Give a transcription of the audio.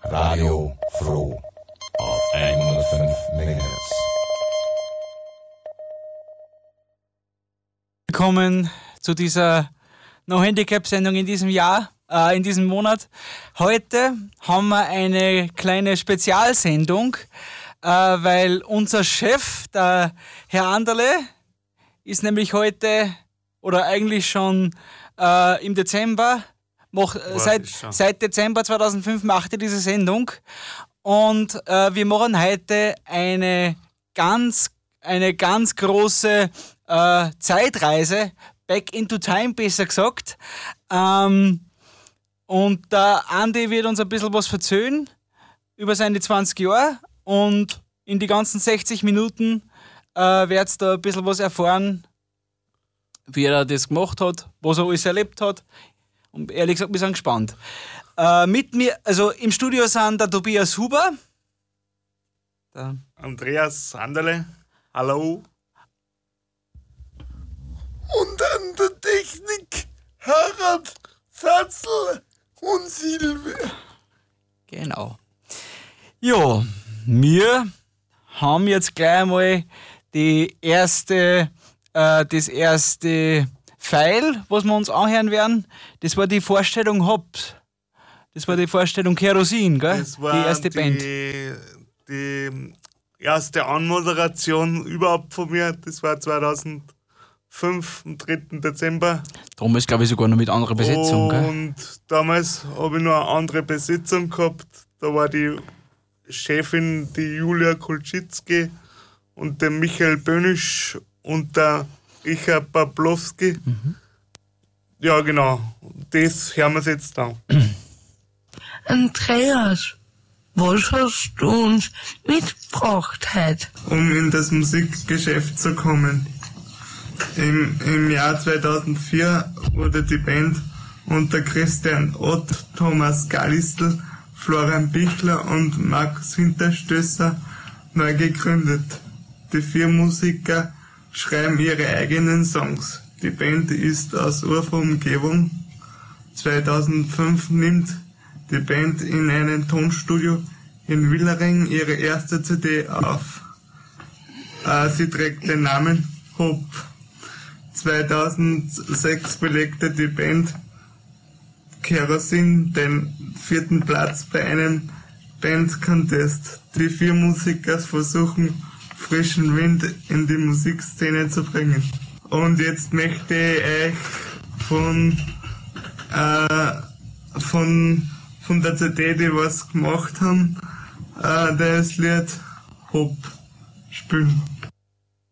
Radio Froh auf 105 MHz. Willkommen zu dieser No-Handicap-Sendung in diesem Jahr, in diesem Monat. Heute haben wir eine kleine Spezialsendung, weil unser Chef, der Herr Anderle, ist nämlich heute oder eigentlich schon im Dezember, seit Dezember 2005 macht er diese Sendung und wir machen heute eine ganz große Zeitreise, back into time besser gesagt. Und der Andi wird uns ein bisschen was erzählen über seine 20 Jahre und in die ganzen 60 Minuten werdet ihr da ein bisschen was erfahren, wie er das gemacht hat, was er alles erlebt hat. Und ehrlich gesagt, wir sind gespannt. Mit mir, also im Studio sind der Tobias Huber, der Andreas Anderle, hallo. Und an der Technik Harald Satzl und Silvia. Genau. Ja, wir haben jetzt gleich mal das erste File, was wir uns anhören werden. Das war die Vorstellung Hobbs. Das war die Vorstellung Kerosin, gell? Das war die erste Band. Die erste Anmoderation überhaupt von mir. Das war 2005, am 3. Dezember. Damals, glaube ich, sogar noch mit anderer Besetzung, gell? Und damals habe ich noch eine andere Besetzung gehabt. Da war die Chefin, die Julia Kulczycki und der Michael Bönisch und der Richard Pawlowski. Mhm. Ja, genau. Das hören wir jetzt an. Andreas, was hast du uns mitgebracht heute? Um in das Musikgeschäft zu kommen. Im Jahr 2004 wurde die Band unter Christian Ott, Thomas Gallistl, Florian Bichler und Markus Hinterstößer neu gegründet. Die 4 Musiker schreiben ihre eigenen Songs. Die Band ist aus Urfer Umgebung. 2005 nimmt die Band in einem Tonstudio in Willering ihre erste CD auf. Sie trägt den Namen Hope. 2006 belegte die Band Kerosin den 4. Platz bei einem Band-Contest. Die 4 Musiker versuchen, frischen Wind in die Musikszene zu bringen. Und jetzt möchte ich euch von der CD, die was gemacht haben, das Lied Hope spielen.